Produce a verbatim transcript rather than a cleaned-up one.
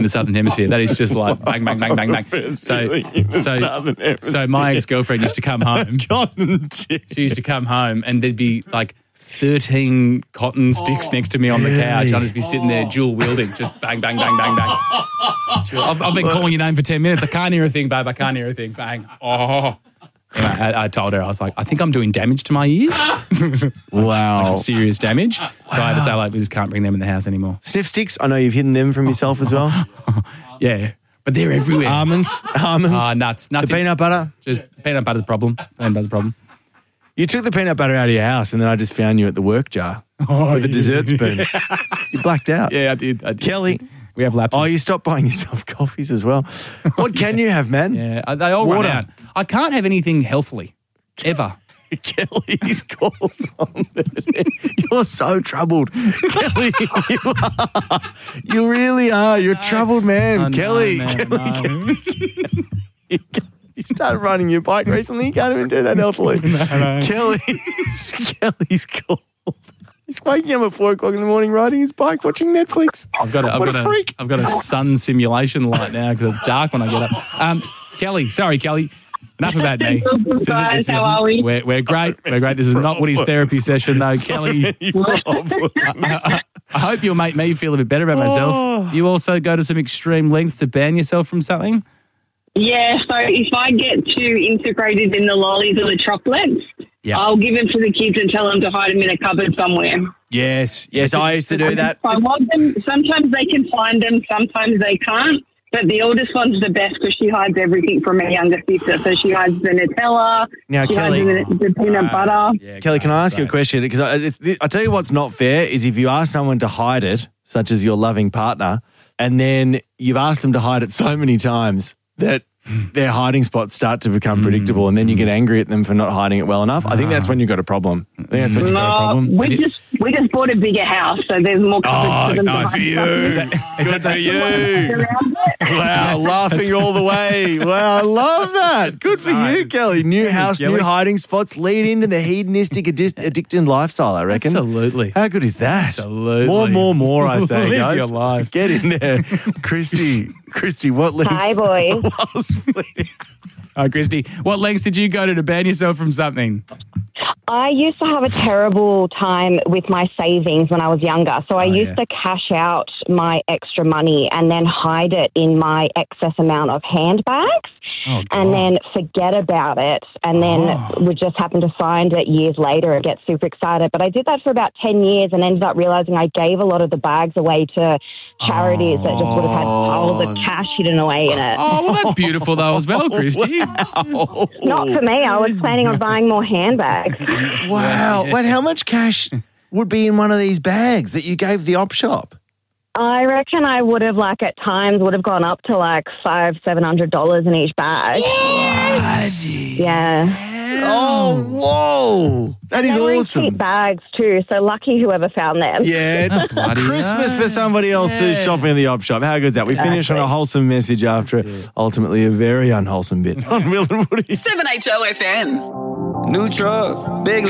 the Southern Hemisphere. That is just like bang, bang, bang, bang, bang. So, so, so my ex-girlfriend used to come home. She used to come home and there'd be like thirteen cotton sticks oh, next to me on the couch. I'd just be sitting there dual wielding, just bang, bang, bang, bang, bang. I've, I've been calling your name for ten minutes. I can't hear a thing, babe. I can't hear a thing. Bang. Oh. Anyway, I, I told her, I was like, I think I'm doing damage to my ears. Wow. Like serious damage. So I had to say, like, we just can't bring them in the house anymore. Sniff sticks, I know you've hidden them from yourself as well. Yeah. But they're everywhere. Almonds. Almonds. Oh, nuts. nuts. The peanut butter. Just peanut butter's a problem. Peanut butter's a problem. You took the peanut butter out of your house and then I just found you at the work jar oh, with a yeah. dessert spoon. You blacked out. Yeah, I did. I did. Kelly. We have lapses. Oh, you stopped buying yourself coffees as well. What can you have, man? Yeah, they all Water. run out. I can't have anything healthily, ever. Kelly's called on it. You're so troubled. Kelly, you are. You really are. You're a troubled man. Oh, no, Kelly. man, Kelly, no. Kelly. You started riding your bike recently. You can't even do that healthily. No, no. Kelly. Kelly's called. He's waking up at four o'clock in the morning riding his bike, watching Netflix. I've got a, I've what got a freak. I've got a sun simulation light now because it's dark when I get up. Um, Kelly, sorry, Kelly. Enough about me. This isn't- this How are we? We're, we're great. We're great. This is not Woody's therapy session, though. Kelly, I, I hope you'll make me feel a bit better about myself. Oh. You also go to some extreme lengths to ban yourself from something? Yeah, so if I get too integrated in the lollies or the chocolates, Yeah. I'll give them to the kids and tell them to hide them in a cupboard somewhere. Yes, yes, I used to do that. I want them. Sometimes they can find them, sometimes they can't. But the oldest one's the best because she hides everything from her younger sister. So she hides the Nutella, Now, she Kelly- hides the, the peanut butter. Yeah, Kelly, can I ask you a great. question? Because I, it's- I tell you what's not fair is if you ask someone to hide it, such as your loving partner, and then you've asked them to hide it so many times that their hiding spots start to become predictable and then you get angry at them for not hiding it well enough. I think that's when you've got a problem. I think that's when you've got a No, problem. we just we just bought a bigger house, so there's more cupboards Oh, for them nice to for you. hide Is stuff in. that, is that for you? Around it. Wow, laughing all the way. Wow, I love that. Good for you, Kelly. New house, Kelly. new hiding spots lead into the hedonistic, addi- addicted lifestyle, I reckon. Absolutely. How good is that? Absolutely. More, more, more, I say, Live guys. your life. Get in there. Christy, Christy, what links? Hi, boys. Oh, sweet. Oh, Christy, what lengths did you go to to ban yourself from something? I used to have a terrible time with my savings when I was younger. So I Oh, used yeah. to cash out my extra money and then hide it in my excess amount of handbags Oh, and God. then forget about it. And then Oh. would just happen to find it years later and get super excited. But I did that for about ten years and ended up realizing I gave a lot of the bags away to charities that just would have had piles of cash hidden away in it. Oh, well, that's beautiful, though, as well, Christy. Not for me. I was planning on buying more handbags. Wow. Wait, how much cash would be in one of these bags that you gave the op shop? I reckon I would have, like, at times would have gone up to like five, seven hundred dollars in each bag. Yeah, Oh, whoa. That is they were in awesome. cheap bags too. So lucky whoever found them. Yeah, bloody Christmas hell. for somebody else who's Yeah. shopping in the op shop. How good's that? We finish on a wholesome message after ultimately a very unwholesome bit on Will and Woody. seven H O F M. New truck, big